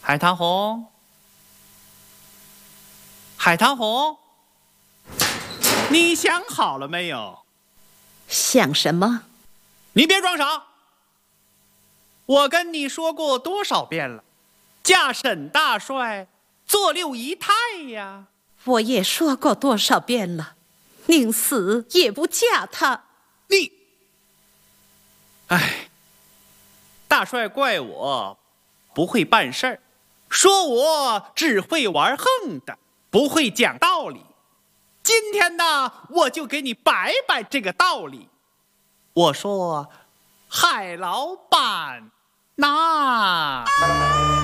海棠红，海棠红，你想好了没有？ 想什么？ 你别装傻！我跟你说过多少遍了，嫁沈大帅，做六姨太呀！ 我也说过多少遍了，宁死也不嫁他。 你，哎，大帅怪我不会办事儿，说我只会玩横的，不会讲道理。今天呢，我就给你摆摆这个道理。我说，海老板，那。